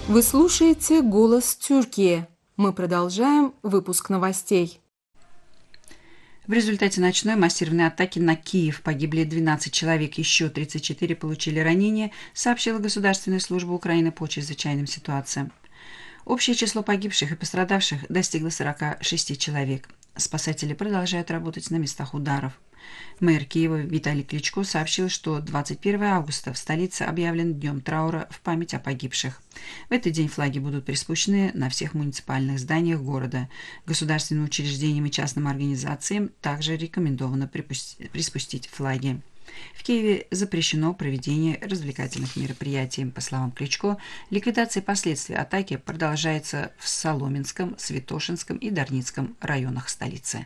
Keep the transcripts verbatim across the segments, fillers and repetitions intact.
Вы слушаете «Голос Тюркии». Мы продолжаем выпуск новостей. В результате ночной массированной атаки на Киев погибли двенадцать человек, еще тридцать четыре получили ранения, сообщила Государственная служба Украины по чрезвычайным ситуациям. Общее число погибших и пострадавших достигло сорока шести человек. Спасатели продолжают работать на местах ударов. Мэр Киева Виталий Кличко сообщил, что двадцать первого августа в столице объявлен днем траура в память о погибших. В этот день флаги будут приспущены на всех муниципальных зданиях города. Государственным учреждениям и частным организациям также рекомендовано приспустить флаги. В Киеве запрещено проведение развлекательных мероприятий. По словам Кличко, ликвидация последствий атаки продолжается в Соломенском, Святошинском и Дарницком районах столицы.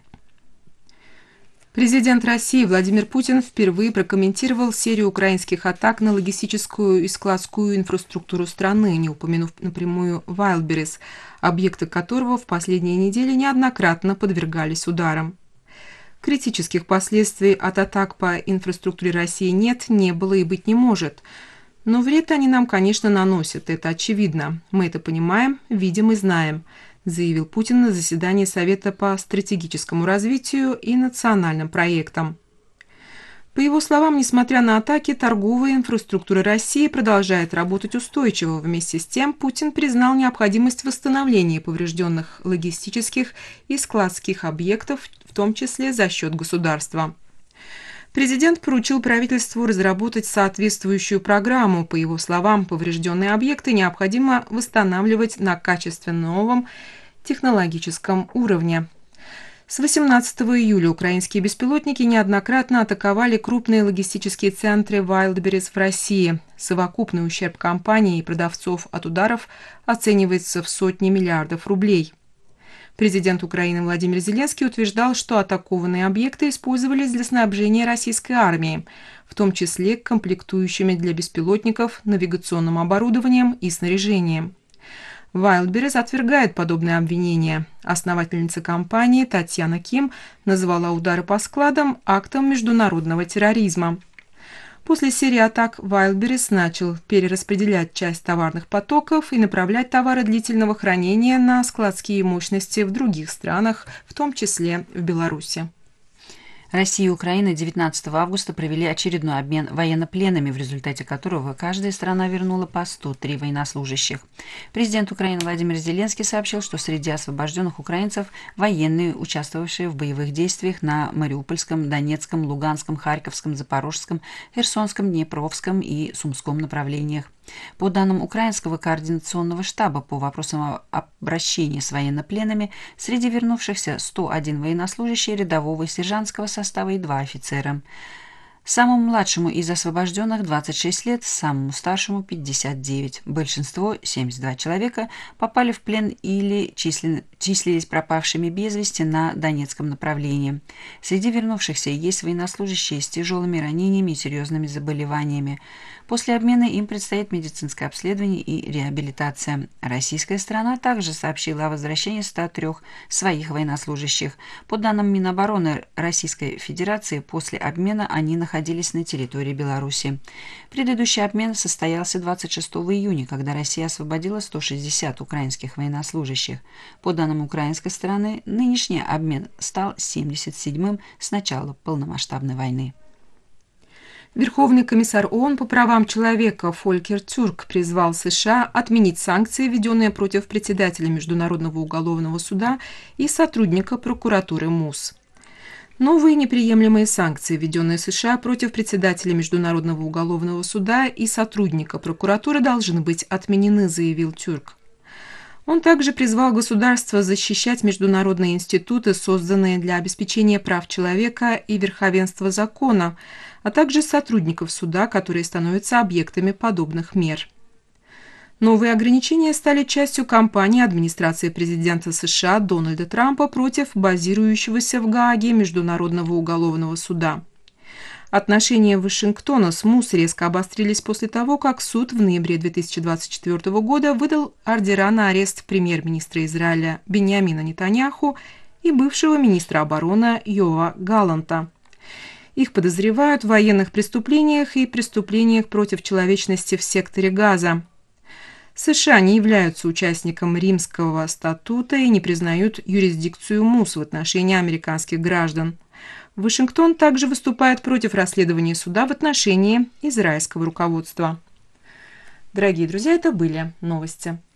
Президент России Владимир Путин впервые прокомментировал серию украинских атак на логистическую и складскую инфраструктуру страны, не упомянув напрямую Wildberries, объекты которого в последние недели неоднократно подвергались ударам. Критических последствий от атак по инфраструктуре России нет, не было и быть не может. Но вред они нам, конечно, наносят, это очевидно. Мы это понимаем, видим и знаем, заявил Путин на заседании Совета по стратегическому развитию и национальным проектам. По его словам, несмотря на атаки, торговая инфраструктура России продолжает работать устойчиво. Вместе с тем, Путин признал необходимость восстановления поврежденных логистических и складских объектов, в том числе за счет государства. Президент поручил правительству разработать соответствующую программу. По его словам, поврежденные объекты необходимо восстанавливать на качественно новом технологическом уровне. С восемнадцатого июля украинские беспилотники неоднократно атаковали крупные логистические центры Wildberries в России. Совокупный ущерб компании и продавцов от ударов оценивается в сотни миллиардов рублей. Президент Украины Владимир Зеленский утверждал, что атакованные объекты использовались для снабжения российской армии, в том числе комплектующими для беспилотников, навигационным оборудованием и снаряжением. Wildberries отвергает подобные обвинения. Основательница компании Татьяна Ким назвала удары по складам актом международного терроризма. После серии атак Wildberries начал перераспределять часть товарных потоков и направлять товары длительного хранения на складские мощности в других странах, в том числе в Беларуси. Россия и Украина девятнадцатого августа провели очередной обмен военнопленными, в результате которого каждая страна вернула по сто три военнослужащих. Президент Украины Владимир Зеленский сообщил, что среди освобожденных украинцев военные, участвовавшие в боевых действиях на Мариупольском, Донецком, Луганском, Харьковском, Запорожском, Херсонском, Днепровском и Сумском направлениях. По данным Украинского координационного штаба по вопросам обращения с военнопленными, среди вернувшихся сто один военнослужащий рядового и сержантского состава и два офицера. Самому младшему из освобожденных двадцать шесть лет, самому старшему пятьдесят девять. Большинство, семьдесят два человека, попали в плен или числен... числились пропавшими без вести на Донецком направлении. Среди вернувшихся есть военнослужащие с тяжелыми ранениями и серьезными заболеваниями. После обмена им предстоит медицинское обследование и реабилитация. Российская сторона также сообщила о возвращении ста трёх своих военнослужащих. По данным Минобороны Российской Федерации, после обмена они находились на территории Беларуси. Предыдущий обмен состоялся двадцать шестого июня, когда Россия освободила сто шестьдесят украинских военнослужащих. По данным украинской стороны, нынешний обмен стал семьдесят седьмым с начала полномасштабной войны. Верховный комиссар ООН по правам человека Фолькер Тюрк призвал США отменить санкции, введенные против председателя Международного уголовного суда и сотрудника прокуратуры МУС. Новые неприемлемые санкции, введенные США против председателя Международного уголовного суда и сотрудника прокуратуры, должны быть отменены, заявил Тюрк. Он также призвал государства защищать международные институты, созданные для обеспечения прав человека и верховенства закона, а также сотрудников суда, которые становятся объектами подобных мер. Новые ограничения стали частью кампании администрации президента США Дональда Трампа против базирующегося в Гааге Международного уголовного суда. Отношения Вашингтона с МУС резко обострились после того, как суд в ноябре две тысячи двадцать четвёртого года выдал ордера на арест премьер-министра Израиля Биньямина Нетаньяху и бывшего министра обороны Йоава Галланта. Их подозревают в военных преступлениях и преступлениях против человечности в секторе Газа. США не являются участником Римского статута и не признают юрисдикцию МУС в отношении американских граждан. Вашингтон также выступает против расследования суда в отношении израильского руководства. Дорогие друзья, это были новости.